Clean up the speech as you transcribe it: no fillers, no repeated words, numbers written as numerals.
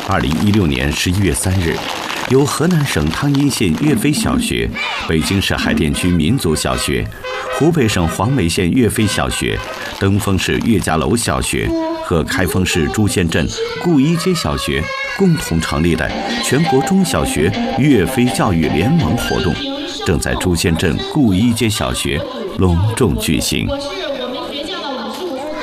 2016年11月3日，由河南省汤阴县岳飞小学、北京市海淀区民族小学、湖北省黄梅县岳飞小学、登封市岳家楼小学和开封市朱仙镇顾一街小学共同成立的全国中小学岳飞教育联盟活动，正在朱仙镇顾一街小学隆重举行。